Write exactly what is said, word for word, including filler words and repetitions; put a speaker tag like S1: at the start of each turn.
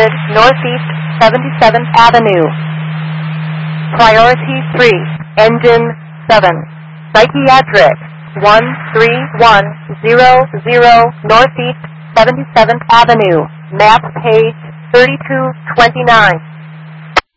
S1: hundred Northeast seventy-seventh Avenue. Priority three, Engine seven. Psychiatric one three one zero zero Northeast seventy-seventh Avenue. Map page thirty-two twenty-nine.